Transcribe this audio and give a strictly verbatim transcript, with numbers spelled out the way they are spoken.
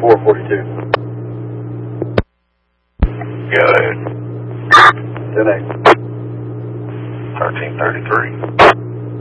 four forty-two. Go ahead. ten eight. thirteen thirty-three.